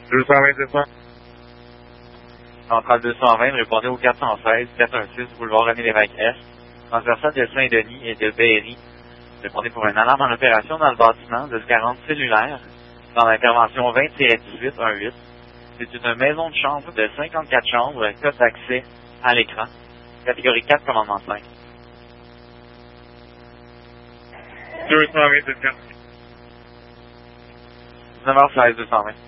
220, c'est ça? Centrale 220, répondez au 416 416 boulevard René Lévesque Est, transversale de Saint-Denis et de Berry. Répondez pour une alarme en opération dans le bâtiment de 40 cellulaire dans l'intervention 20-1818. C'est une maison de chambre de 54 chambres, code d'accès à l'écran. Catégorie 4, commandement 5. 220, c'est ça? 19h16 220.